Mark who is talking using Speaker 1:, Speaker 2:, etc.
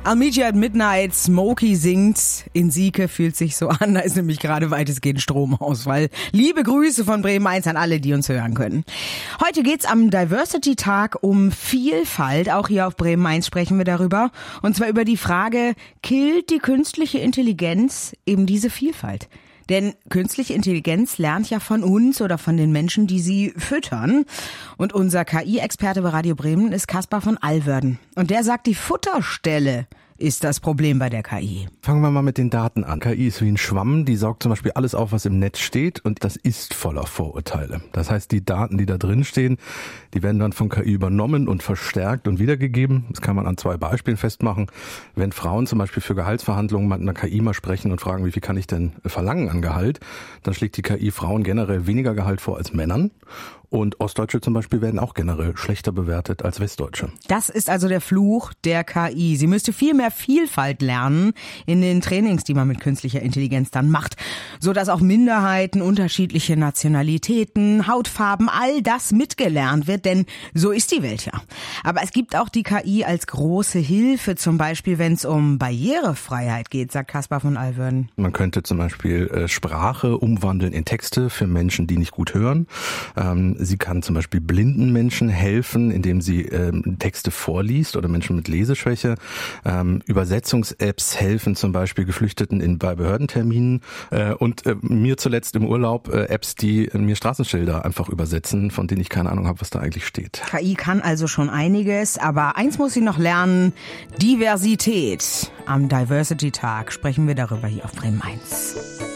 Speaker 1: I'll Meet You at Midnight, Smokey singt. In Sieke fühlt sich so an, da ist nämlich gerade weitestgehend Stromausfall. Liebe Grüße von Bremen 1 an alle, die uns hören können. Heute geht's am Diversity-Tag um Vielfalt. Auch hier auf Bremen 1 sprechen wir darüber. Und zwar über die Frage, killt die künstliche Intelligenz eben diese Vielfalt? Denn künstliche Intelligenz lernt ja von uns oder von den Menschen, die sie füttern. Und unser KI-Experte bei Radio Bremen ist Caspar von Alverden. Und der sagt, die Futterstelle ist das Problem bei der KI.
Speaker 2: Fangen wir mal mit den Daten an. KI ist wie ein Schwamm, die saugt zum Beispiel alles auf, was im Netz steht, und das ist voller Vorurteile. Das heißt, die Daten, die da drin stehen, die werden dann von KI übernommen und verstärkt und wiedergegeben. Das kann man an 2 Beispielen festmachen. Wenn Frauen zum Beispiel für Gehaltsverhandlungen mit einer KI mal sprechen und fragen, wie viel kann ich denn verlangen an Gehalt, dann schlägt die KI Frauen generell weniger Gehalt vor als Männern. Und Ostdeutsche zum Beispiel werden auch generell schlechter bewertet als Westdeutsche.
Speaker 1: Das ist also der Fluch der KI. Sie müsste viel mehr Vielfalt lernen in den Trainings, die man mit künstlicher Intelligenz dann macht, sodass auch Minderheiten, unterschiedliche Nationalitäten, Hautfarben, all das mitgelernt wird, denn so ist die Welt ja. Aber es gibt auch die KI als große Hilfe, zum Beispiel wenn es um Barrierefreiheit geht, sagt Caspar von Alverden.
Speaker 2: Man könnte zum Beispiel Sprache umwandeln in Texte für Menschen, die nicht gut hören. Sie kann zum Beispiel blinden Menschen helfen, indem sie Texte vorliest, oder Menschen mit Leseschwäche. Übersetzungs-Apps helfen zum Beispiel Geflüchteten bei Behördenterminen. Und mir zuletzt im Urlaub Apps, die mir Straßenschilder einfach übersetzen, von denen ich keine Ahnung habe, was da eigentlich steht.
Speaker 1: KI kann also schon einiges, aber eins muss sie noch lernen: Diversität. Am Diversity-Tag sprechen wir darüber hier auf Bremen 1.